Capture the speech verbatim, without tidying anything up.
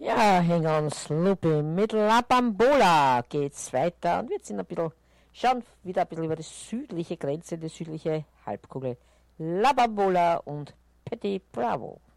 Ja, hang on, Sloopy. Mit La Bambola geht's weiter und wir sind ein bisschen, schauen wieder ein bisschen über die südliche Grenze, die südliche Halbkugel. La Bambola und Petit Bravo.